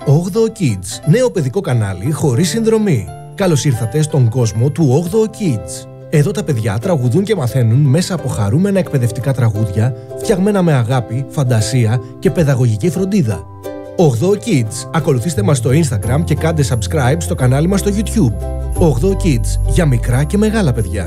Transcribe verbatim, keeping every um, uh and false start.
όγδοο Kids, νέο παιδικό κανάλι χωρίς συνδρομή. Καλώς ήρθατε στον κόσμο του όγδοο Kids. Εδώ τα παιδιά τραγουδούν και μαθαίνουν μέσα από χαρούμενα εκπαιδευτικά τραγούδια, φτιαγμένα με αγάπη, φαντασία και παιδαγωγική φροντίδα. όγδοο Kids. Ακολουθήστε μας στο Instagram και κάντε subscribe στο κανάλι μας στο YouTube. όγδοο Kids, για μικρά και μεγάλα παιδιά.